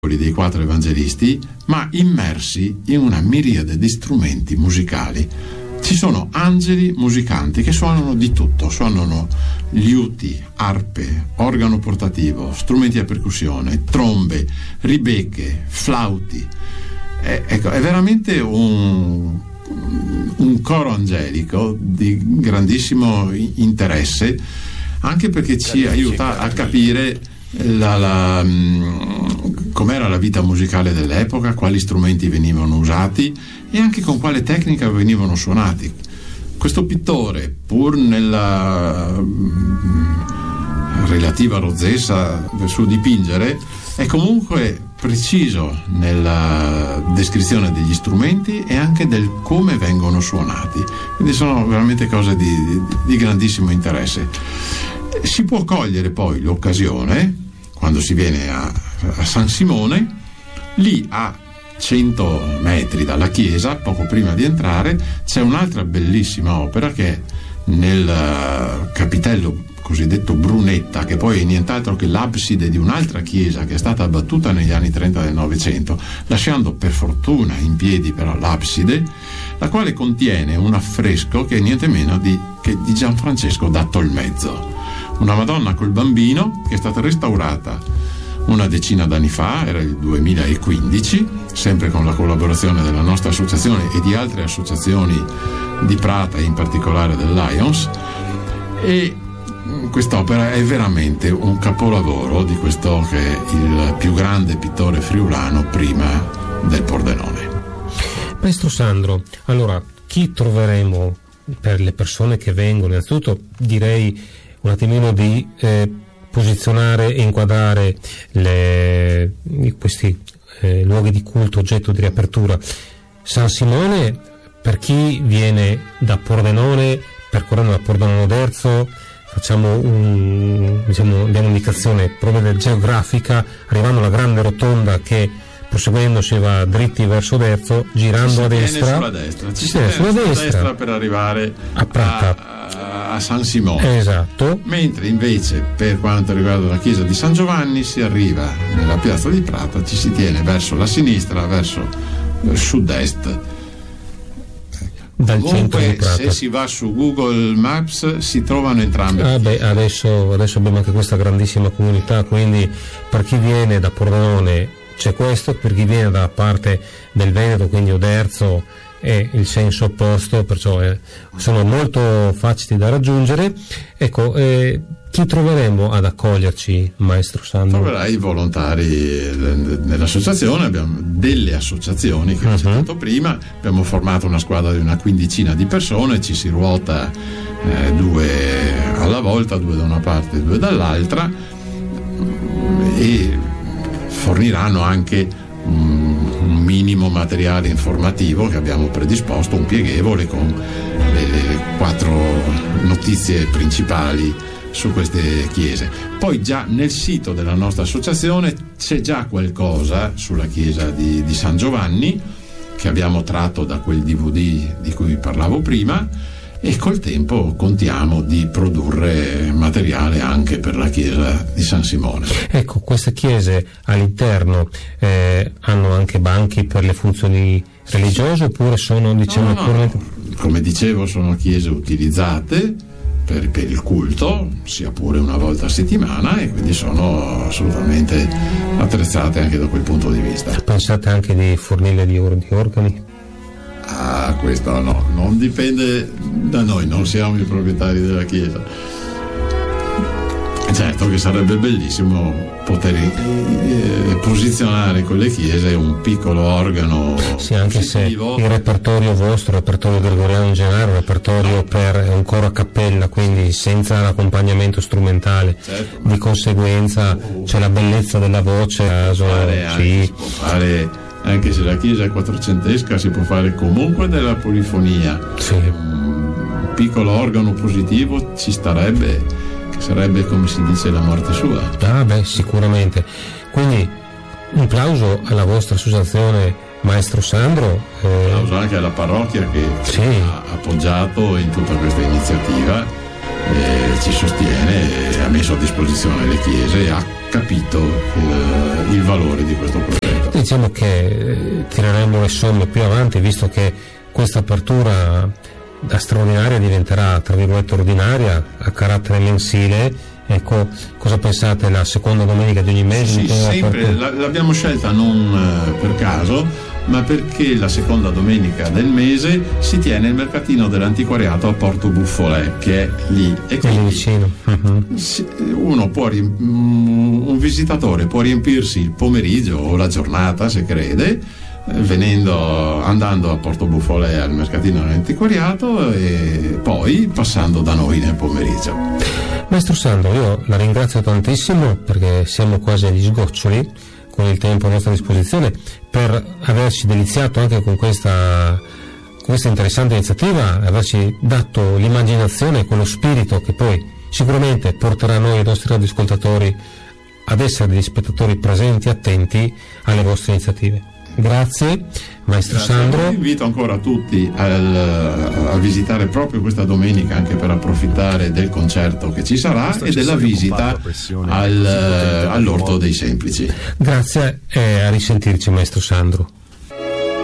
dei 4 evangelisti, ma immersi in una miriade di strumenti musicali. Ci sono angeli musicanti che suonano di tutto, suonano liuti, arpe, organo portativo, strumenti a percussione, trombe, ribecche, flauti. È veramente un coro angelico di grandissimo interesse, anche perché ci aiuta a capire com'era la vita musicale dell'epoca, quali strumenti venivano usati e anche con quale tecnica venivano suonati. Questo pittore, pur nella relativa rozzezza del suo dipingere, è comunque preciso nella descrizione degli strumenti e anche del come vengono suonati, quindi sono veramente cose di grandissimo interesse. Si può cogliere poi l'occasione quando si viene a San Simone, lì a 100 metri dalla chiesa, poco prima di entrare, c'è un'altra bellissima opera che è nel capitello cosiddetto Brunetta, che poi è nient'altro che l'abside di un'altra chiesa che è stata abbattuta negli anni 30 del Novecento, lasciando per fortuna in piedi però l'abside, la quale contiene un affresco che è niente meno di Gianfrancesco da Tolmezzo, una Madonna col bambino che è stata restaurata una decina d'anni fa, era il 2015, sempre con la collaborazione della nostra associazione e di altre associazioni di Prata e in particolare del Lions, e quest'opera è veramente un capolavoro di questo che è il più grande pittore friulano prima del Pordenone. Maestro Sandro, allora chi troveremo per le persone che vengono? Innanzitutto direi un attimino di posizionare e inquadrare questi luoghi di culto oggetto di riapertura. San Simone, per chi viene da Pordenone, percorrendo da Pordenone Derzo, facciamo diamo un'indicazione proprio geografica, arrivando alla grande rotonda che proseguendo si va dritti verso Derzo, girando a destra, sulla destra per arrivare a Prata, a San Simone. Esatto. Mentre invece per quanto riguarda la chiesa di San Giovanni si arriva nella piazza di Prata, ci si tiene verso la sinistra, verso sud-est. Dal Comunque, centro di Prata. se si va su Google Maps si trovano entrambe. Adesso abbiamo anche questa grandissima comunità, quindi per chi viene da Pordenone c'è questo, per chi viene da parte del Veneto, quindi Oderzo, è il senso opposto, perciò sono molto facili da raggiungere. Ecco, chi troveremo ad accoglierci, Maestro Sandro? Troverai i volontari dell'associazione, abbiamo delle associazioni che ho citato prima, abbiamo formato una squadra di una quindicina di persone, ci si ruota 2 alla volta, 2 da una parte e 2 dall'altra, e forniranno anche un minimo materiale informativo che abbiamo predisposto, un pieghevole con le 4 notizie principali su queste chiese. Poi già nel sito della nostra associazione c'è già qualcosa sulla chiesa di San Giovanni che abbiamo tratto da quel DVD di cui parlavo prima, e col tempo contiamo di produrre materiale anche per la chiesa di San Simone. Ecco, queste chiese all'interno hanno anche banchi per le funzioni religiose, oppure sono, diciamo, no. Come dicevo, sono chiese utilizzate per il culto, sia pure una volta a settimana, e quindi sono assolutamente attrezzate anche da quel punto di vista. Pensate anche di fornire di organi? Questo no, non dipende da noi, non siamo i proprietari della chiesa. Certo che sarebbe bellissimo poter posizionare con le chiese un piccolo organo. Sì, anche positivo. Se il repertorio vostro, il repertorio gregoriano in generale, è un repertorio per un coro a cappella, quindi senza l'accompagnemento strumentale. Certo, di conseguenza c'è la bellezza della voce. Si può fare, anche se la chiesa è quattrocentesca, si può fare comunque della polifonia. Sì. Un piccolo organo positivo ci starebbe, che sarebbe, come si dice, la morte sua. Sicuramente. Quindi un plauso alla vostra associazione, Maestro Sandro. Un plauso anche alla parrocchia che ha appoggiato in tutta questa iniziativa, ci sostiene, ha messo a disposizione le chiese e ha capito il valore di questo progetto. Diciamo che tireremo le somme più avanti, visto che questa apertura straordinaria diventerà, tra virgolette, ordinaria, a carattere mensile. Ecco, cosa pensate, la seconda domenica di ogni mese? Sì, sempre l'abbiamo scelta non per caso, ma perché la seconda domenica del mese si tiene il mercatino dell'antiquariato a Porto Buffolè, che è lì, e quindi vicino. uno può un visitatore può riempirsi il pomeriggio o la giornata, se crede, andando a Porto Buffolè al mercatino dell'antiquariato e poi passando da noi nel pomeriggio. Maestro Sandro, io la ringrazio tantissimo, perché siamo quasi agli sgoccioli con il tempo a nostra disposizione, per averci deliziato anche con questa interessante iniziativa, averci dato l'immaginazione, quello spirito che poi sicuramente porterà noi e i nostri radioascoltatori ad essere degli spettatori presenti, attenti alle vostre iniziative. Grazie, Maestro Sandro. Invito ancora tutti a visitare proprio questa domenica, anche per approfittare del concerto che ci sarà e della visita all'Orto dei Semplici. Grazie e a risentirci, Maestro Sandro.